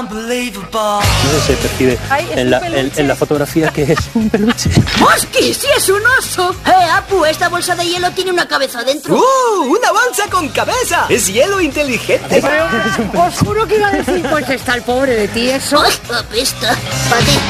No sé si se percibe en la fotografía que es un peluche. ¡Hostia! ¡Sí es un oso! Apu, esta bolsa de hielo tiene una cabeza dentro. ¡Una bolsa con cabeza! ¡Es hielo inteligente! Os juro que iba a decir, pues está el pobre de ti, eso. ¡Ay, apesta! Para ti.